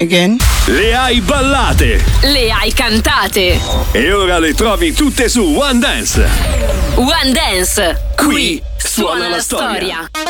Again. Le hai ballate. Le hai cantate. E ora le trovi tutte su One Dance. One Dance. Qui suona la storia.